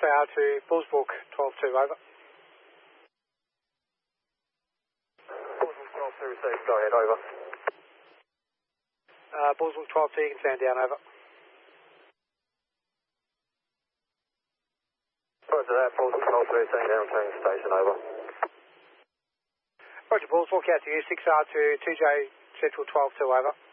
6R2, Bullsbrook 12-2, over. Bullsbrook 12-2 received, go ahead, over. Bullsbrook 12-2, you can stand down, over. Roger that, Bullsbrook 12-2, stand down, change station, over. Roger, Bullsbrook out to you, 6R2, 2J Central 12-2, over.